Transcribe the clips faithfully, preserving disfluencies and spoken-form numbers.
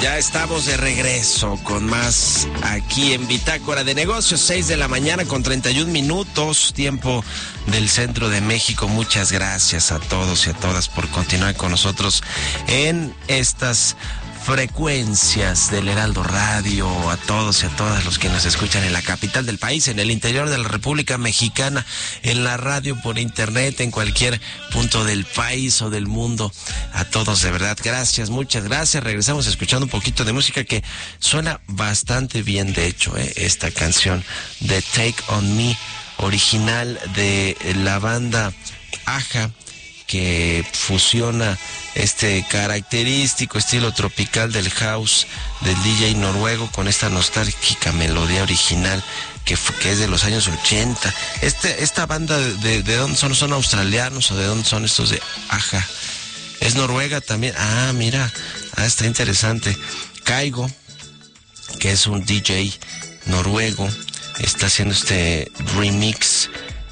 Ya estamos de regreso con más aquí en Bitácora de Negocios, seis de la mañana con treinta y un minutos, tiempo del centro de México. Muchas gracias a todos y a todas por continuar con nosotros en estas frecuencias del Heraldo Radio, a todos y a todas los que nos escuchan en la capital del país, en el interior de la República Mexicana, en la radio, por internet, en cualquier punto del país o del mundo. A todos, de verdad, gracias, muchas gracias. Regresamos escuchando un poquito de música que suena bastante bien, de hecho, ¿eh? Esta canción de Take On Me, original de la banda Aja, que fusiona este característico estilo tropical del house del D J noruego con esta nostálgica melodía original que, que es de los años ochenta. Este, esta banda, de, de, ¿de dónde son? ¿Son australianos o de dónde son estos de Aja? ¿Es noruega también? Ah, mira, ah, está interesante. Kaigo, que es un D J noruego, está haciendo este remix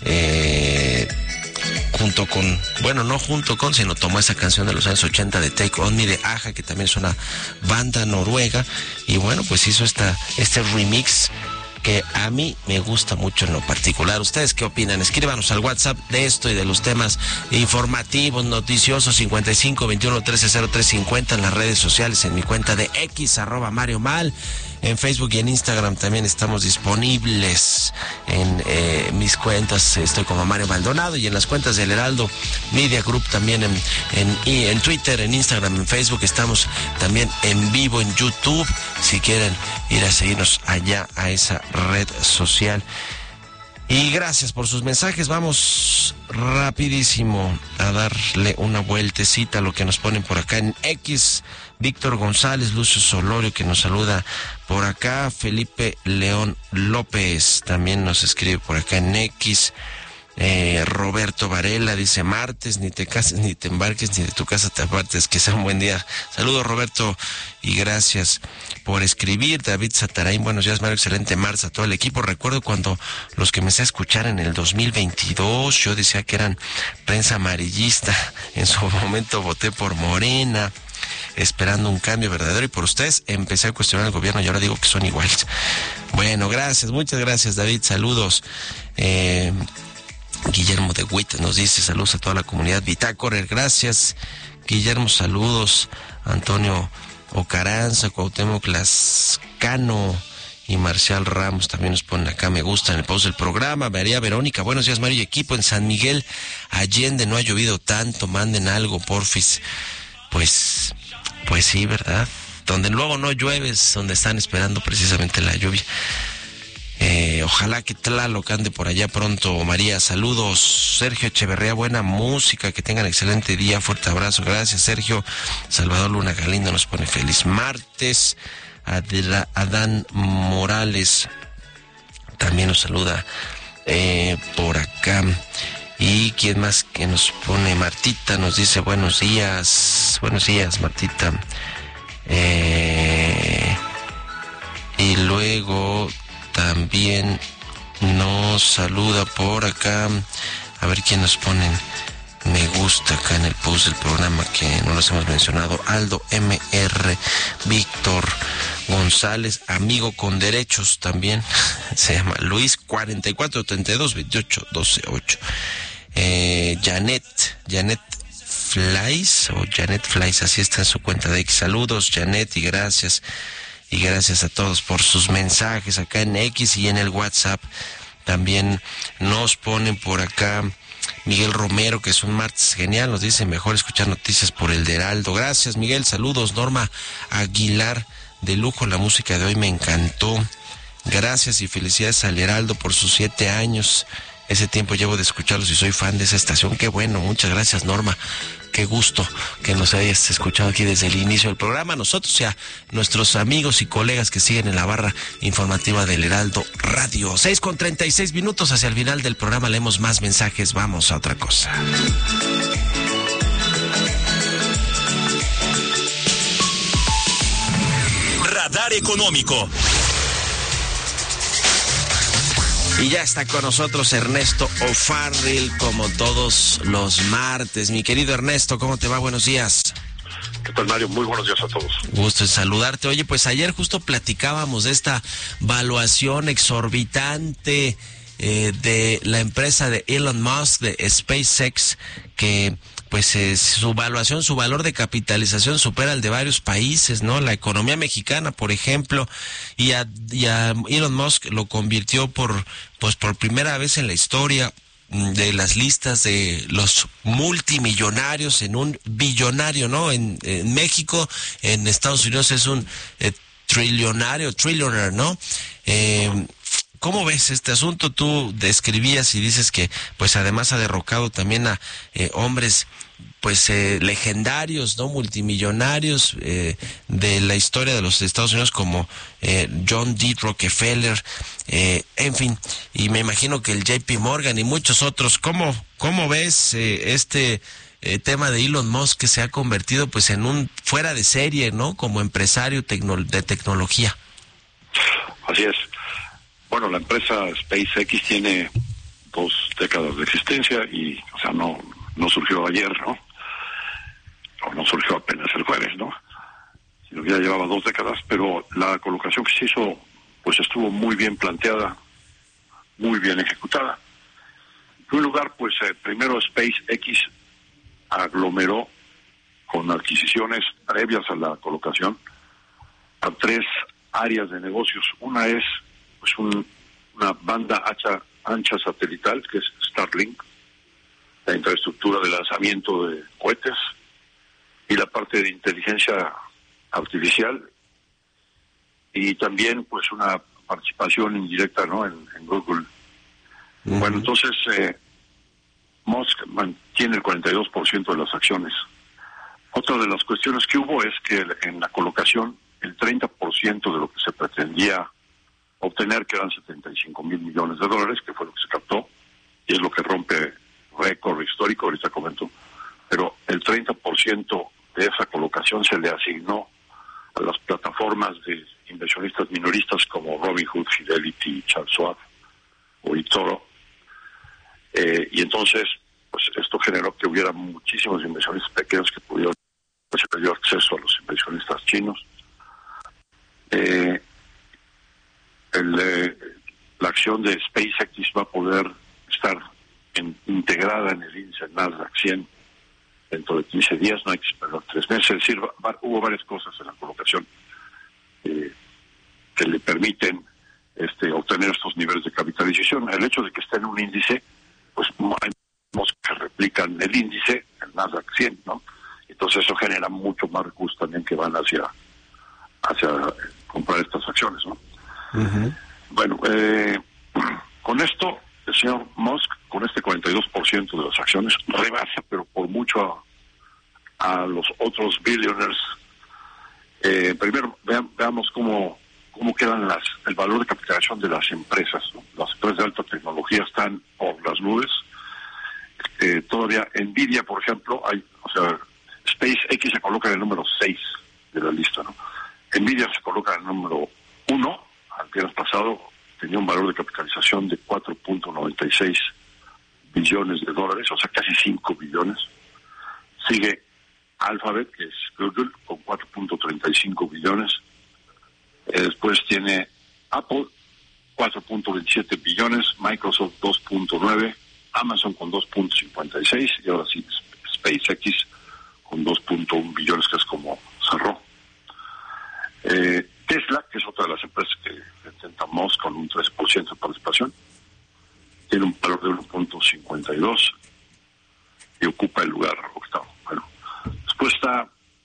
eh... junto con, bueno, no junto con, sino tomó esa canción de los años ochenta de Take On Me de Aja, que también es una banda noruega, y bueno, pues hizo esta, este remix que a mí me gusta mucho en lo particular. ¿Ustedes qué opinan? Escríbanos al WhatsApp de esto y de los temas informativos, noticiosos, cincuenta y cinco, veintiuno, trece, cero tres cincuenta, en las redes sociales, en mi cuenta de X, arroba Mario Mal. En Facebook y en Instagram también estamos disponibles. En eh, mis cuentas estoy como Mario Maldonado, y en las cuentas del Heraldo Media Group también en, en, y en Twitter, en Instagram, en Facebook. Estamos también en vivo en YouTube, si quieren ir a seguirnos allá a esa red social. Y gracias por sus mensajes. Vamos rapidísimo a darle una vueltecita a lo que nos ponen por acá en X. Víctor González, Lucio Solorio, que nos saluda por acá. Felipe León López también nos escribe por acá en X. Eh, Roberto Varela dice: martes, ni te cases, ni te embarques, ni de tu casa te apartes. Que sea un buen día. Saludos, Roberto, y gracias por escribir. David Satarain, buenos días, Mario, excelente martes a todo el equipo. Recuerdo cuando los que me sé escuchar en el dos mil veintidós, yo decía que eran prensa amarillista. En su momento voté por Morena, esperando un cambio verdadero, y por ustedes empecé a cuestionar al gobierno, y ahora digo que son iguales. Bueno, gracias, muchas gracias, David, saludos. Eh... Guillermo de Witt nos dice: saludos a toda la comunidad Bitácora. Gracias, Guillermo, saludos. Antonio Ocaranza, Cuauhtémoc Lascano y Marcial Ramos también nos ponen acá me gusta en el post del programa. María Verónica, buenos días, Mario y equipo. En San Miguel Allende no ha llovido tanto, manden algo, porfis. Pues, pues sí, ¿verdad? Donde luego no llueve es donde están esperando precisamente la lluvia. Eh, ojalá que Tlaloc ande por allá pronto. María, saludos. Sergio Echeverría, buena música, que tengan excelente día, fuerte abrazo, gracias, Sergio. Salvador Luna Galindo nos pone feliz martes. Adela, Adán Morales también nos saluda eh, por acá. Y quién más que nos pone, Martita nos dice buenos días, buenos días, Martita. Eh, y luego también nos saluda por acá, a ver quién nos pone me gusta acá en el post del programa, que no los hemos mencionado. Aldo M R, Víctor González, amigo con derechos también, se llama Luis, cuarenta y cuatro, treinta y dos, veintiocho, doce, ocho. Eh, Janet, Janet Flies, o Janet Flies, así está en su cuenta de X. Saludos, Janet, y gracias. Y gracias a todos por sus mensajes acá en X y en el WhatsApp. También nos ponen por acá Miguel Romero, que es un martes genial, nos dice: mejor escuchar noticias por el de Heraldo. Gracias, Miguel, saludos. Norma Aguilar, de lujo la música de hoy, me encantó. Gracias y felicidades al Heraldo por sus siete años. Ese tiempo llevo de escucharlos y soy fan de esa estación. Qué bueno, muchas gracias, Norma. Qué gusto que nos hayas escuchado aquí desde el inicio del programa. Nosotros y a nuestros amigos y colegas que siguen en la barra informativa del Heraldo Radio. seis con treinta y seis minutos hacia el final del programa. Leemos más mensajes. Vamos a otra cosa. Radar Económico. Y ya está con nosotros Ernesto O'Farrill, como todos los martes. Mi querido Ernesto, ¿cómo te va? Buenos días. ¿Qué tal, Mario? Muy buenos días a todos. Gusto en saludarte. Oye, pues ayer justo platicábamos de esta valuación exorbitante eh, de la empresa de Elon Musk, de SpaceX, que pues eh, su valuación, su valor de capitalización supera el de varios países, ¿no? La economía mexicana, por ejemplo, y a, y a Elon Musk lo convirtió por, pues por primera vez en la historia de las listas de los multimillonarios en un billonario, ¿no? En, en México, en Estados Unidos es un eh, trillonario, trillionaire, ¿no? Eh, ¿Cómo ves este asunto? Tú describías y dices que, pues, además ha derrocado también a eh, hombres, pues, eh, legendarios, ¿no? Multimillonarios eh, de la historia de los Estados Unidos, como eh, John D. Rockefeller, eh, en fin, y me imagino que el J P Morgan y muchos otros. ¿Cómo, cómo ves eh, este eh, tema de Elon Musk, que se ha convertido, pues, en un fuera de serie, ¿no? Como empresario tecno- de tecnología. Así es. Bueno, la empresa SpaceX tiene dos décadas de existencia y, o sea, no, no surgió ayer, ¿no? O no surgió apenas el jueves, ¿no? Sino que ya llevaba dos décadas, pero la colocación que se hizo, pues estuvo muy bien planteada, muy bien ejecutada. En primer lugar, pues eh, primero SpaceX aglomeró con adquisiciones previas a la colocación a tres áreas de negocios. Una es pues un, una banda ancha, ancha satelital, que es Starlink, la infraestructura de lanzamiento de cohetes, y la parte de inteligencia artificial, y también pues una participación indirecta, ¿no? en, en Google. Uh-huh. Bueno, entonces eh, Musk mantiene el cuarenta y dos por ciento de las acciones. Otra de las cuestiones que hubo es que en la colocación el treinta por ciento de lo que se pretendía obtener, que eran setenta y cinco mil millones de dólares, que fue lo que se captó, y es lo que rompe récord histórico, ahorita comento, pero el treinta por ciento de esa colocación se le asignó a las plataformas de inversionistas minoristas como Robinhood, Fidelity, Charles Schwab o eToro, eh, y entonces pues esto generó que hubiera muchísimos inversionistas pequeños que pudieron tener acceso a los inversionistas chinos. Eh, el, eh, la acción de SpaceX va a poder estar en, integrada en el índice Nasdaq cien dentro de quince días, no hay que esperar tres meses. Es decir, va, va, hubo varias cosas en la colocación eh, que le permiten este, obtener estos niveles de capitalización. El hecho de que esté en un índice, pues hay que replican el índice, el Nasdaq cien, ¿no? Entonces eso genera mucho más recursos también que van hacia hacia comprar estas acciones, ¿no? Uh-huh. Bueno, eh, con esto, el señor Musk, con este cuarenta y dos por ciento de las acciones, rebasa, pero por mucho, a, a los otros billionaires. Eh, primero, vean, veamos cómo, cómo quedan las el valor de capitalización de las empresas, ¿no? Las empresas de alta tecnología están por las nubes. Eh, todavía Nvidia, por ejemplo, hay, o sea, SpaceX se coloca en el número seis de la lista, ¿no? Nvidia se coloca en el número uno, al viernes pasado tenía un valor de capitalización de cuatro punto noventa y seis billones de dólares, o sea, casi cinco billones. Sigue Alphabet, que es Google, con cuatro punto treinta y cinco billones. Eh, después tiene Apple, cuatro punto veintisiete billones, Microsoft dos punto nueve, Amazon con dos punto cincuenta y seis, y ahora sí SpaceX con dos punto uno billones, que es como cerró. Eh, Tesla, que es otra de las empresas que intentamos con un tres por ciento de participación, tiene un valor de uno punto cincuenta y dos y ocupa el lugar octavo. Bueno, después está,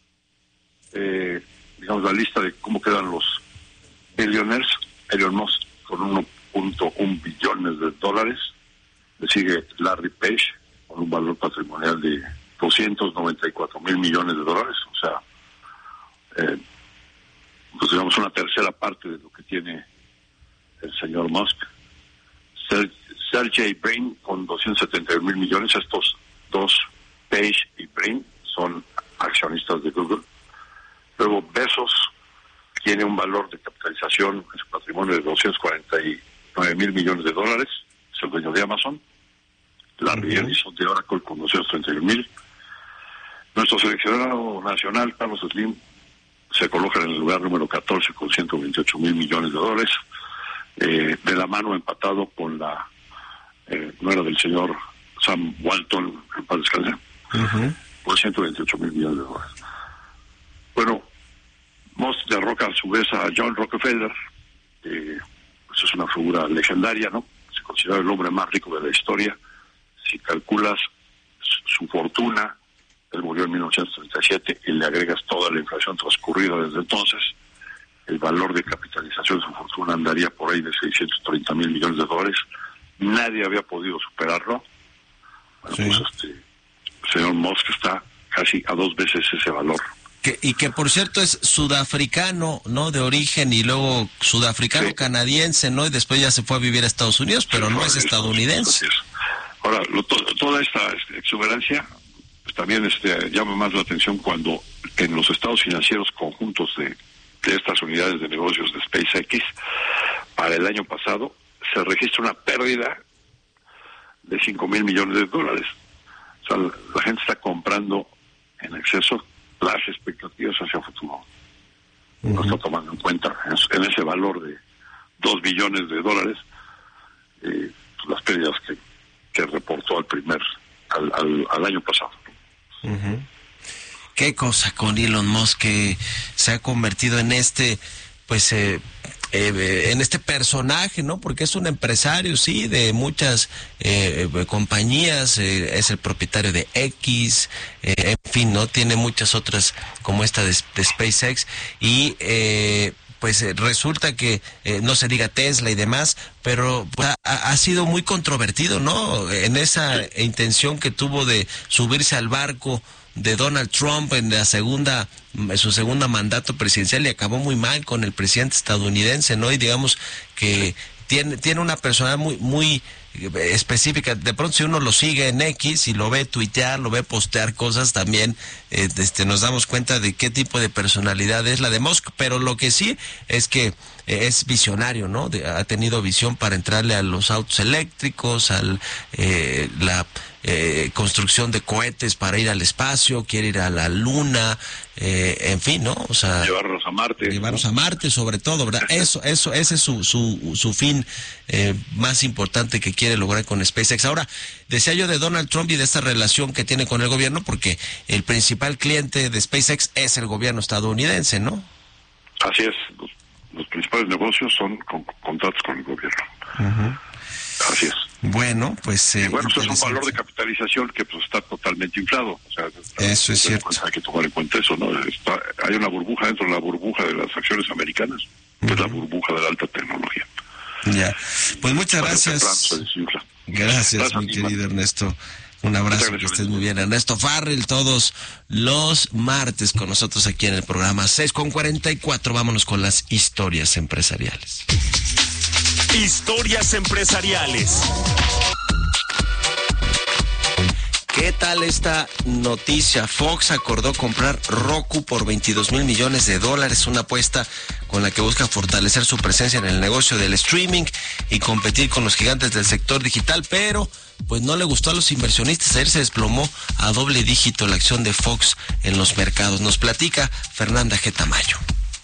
eh, digamos, la lista de cómo quedan los billionaires. Elon Musk con uno punto uno billones de dólares. Le sigue Larry Page con un valor patrimonial de doscientos noventa y cuatro mil millones de dólares. O sea, eh, pues digamos una tercera parte de lo que tiene el señor Musk. Ser, Sergey Brin con doscientos setenta y un mil millones. Estos dos, Page y Brin, son accionistas de Google. Luego Bezos tiene un valor de capitalización en su patrimonio de doscientos cuarenta y nueve mil millones de dólares. Es el dueño de Amazon. Larry uh-huh. Ellison de Oracle con doscientos treinta y un mil. Nuestro seleccionado nacional, Carlos Slim, se coloca en el lugar número catorce con ciento veintiocho mil millones de dólares, eh, de la mano empatado con la eh, nuera del señor Sam Walton, en paz descanse, uh-huh. por ciento veintiocho mil millones de dólares. Bueno, Musk derroca a su vez a John Rockefeller, eh, pues es una figura legendaria, ¿no? Se considera el hombre más rico de la historia. Si calculas su fortuna, él murió en mil novecientos treinta y siete, y le agregas toda la inflación transcurrida desde entonces, el valor de capitalización de su fortuna andaría por ahí de seiscientos treinta mil millones de dólares. Nadie había podido superarlo. Bueno, sí. pues este, el señor Musk está casi a dos veces ese valor. Que, y que por cierto es sudafricano, ¿no? De origen, y luego sudafricano-canadiense, sí. ¿no? Y después ya se fue a vivir a Estados Unidos, pero sí, no es estadounidense. Ahora, lo, to, toda esta este, exuberancia pues también este, llama más la atención cuando en los estados financieros conjuntos de, de estas unidades de negocios de SpaceX, para el año pasado, se registra una pérdida de cinco mil millones de dólares. O sea, la, la gente está comprando en exceso las expectativas hacia el futuro. Uh-huh. No está tomando en cuenta en, en ese valor de dos billones de dólares eh, las pérdidas que, que reportó al primer al, al, al año pasado. Uh-huh. Qué cosa con Elon Musk, que se ha convertido en este pues eh, eh, en este personaje, ¿no? Porque es un empresario, sí, de muchas eh, compañías, eh, es el propietario de X, eh, en fin, ¿no? Tiene muchas otras como esta de, de SpaceX, y eh, pues eh, resulta que, eh, no se diga Tesla y demás, pero pues, ha, ha sido muy controvertido, ¿no? En esa intención que tuvo de subirse al barco de Donald Trump en la segunda, en su segunda mandato presidencial, y acabó muy mal con el presidente estadounidense, ¿no? Y digamos que tiene, tiene una personalidad muy, muy específica. De pronto, si uno lo sigue en X y lo ve tuitear, lo ve postear cosas, también eh, este, nos damos cuenta de qué tipo de personalidad es la de Musk. Pero lo que sí es que eh, es visionario, ¿no? De, ha tenido visión para entrarle a los autos eléctricos, al eh, la eh, construcción de cohetes para ir al espacio, quiere ir a la luna, eh, en fin, ¿no? O sea, llevarnos a Marte. Llevarnos ¿no? a Marte, sobre todo, ¿verdad? Eso, eso, ese es su, su, su fin eh, más importante que quiere lograr con SpaceX. Ahora, decía yo de Donald Trump y de esta relación que tiene con el gobierno, porque el principal cliente de SpaceX es el gobierno estadounidense, ¿no? Así es. Los, los principales negocios son con, con contratos con el gobierno. Uh-huh. Así es. Bueno, pues... Eh, y bueno, eso es un valor de capitalización que pues está totalmente inflado. O sea, eso es cierto. Hay que tomar en cuenta eso, ¿no? Está, hay una burbuja dentro de la burbuja de las acciones americanas, que uh-huh. es la burbuja de la alta tecnología. Ya, pues muchas gracias. Gracias, gracias mi querido Ernesto. Un abrazo, que estés muy bien. Ernesto Farrell, todos los martes con nosotros aquí en el programa seis con cuarenta y cuatro. Vámonos con las historias empresariales. Historias empresariales. ¿Qué tal esta noticia? Fox acordó comprar Roku por veintidós mil millones de dólares, una apuesta con la que busca fortalecer su presencia en el negocio del streaming y competir con los gigantes del sector digital, pero pues no le gustó a los inversionistas. Ayer se desplomó a doble dígito la acción de Fox en los mercados. Nos platica Fernanda G. Tamayo.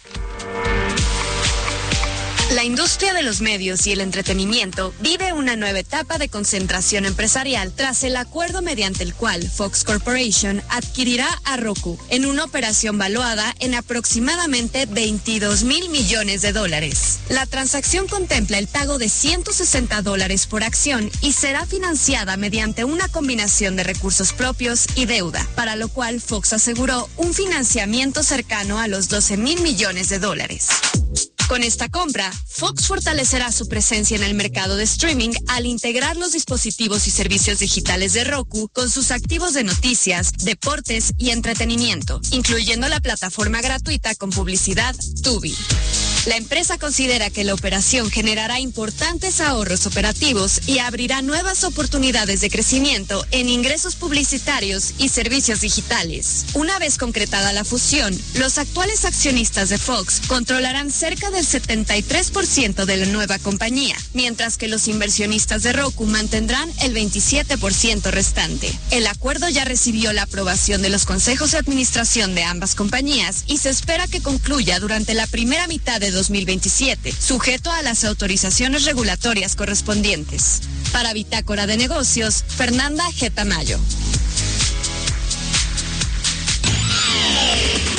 La industria de los medios y el entretenimiento vive una nueva etapa de concentración empresarial tras el acuerdo mediante el cual Fox Corporation adquirirá a Roku en una operación valuada en aproximadamente veintidós mil millones de dólares. La transacción contempla el pago de ciento sesenta dólares por acción y será financiada mediante una combinación de recursos propios y deuda, para lo cual Fox aseguró un financiamiento cercano a los doce mil millones de dólares. Con esta compra, Fox fortalecerá su presencia en el mercado de streaming al integrar los dispositivos y servicios digitales de Roku con sus activos de noticias, deportes y entretenimiento, incluyendo la plataforma gratuita con publicidad Tubi. La empresa considera que la operación generará importantes ahorros operativos y abrirá nuevas oportunidades de crecimiento en ingresos publicitarios y servicios digitales. Una vez concretada la fusión, los actuales accionistas de Fox controlarán cerca del setenta y tres por ciento de la nueva compañía, mientras que los inversionistas de Roku mantendrán el veintisiete por ciento restante. El acuerdo ya recibió la aprobación de los consejos de administración de ambas compañías y se espera que concluya durante la primera mitad de dos mil veintisiete, sujeto a las autorizaciones regulatorias correspondientes. Para Bitácora de Negocios, Fernanda G. Tamayo.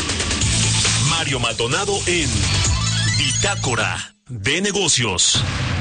Mario Maldonado en Bitácora de Negocios.